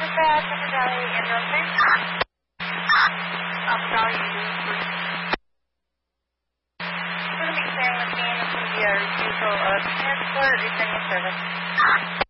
Central Valley Ambulance. Valley Ambulance. We're going to be sharing with me and the usual transport returning service.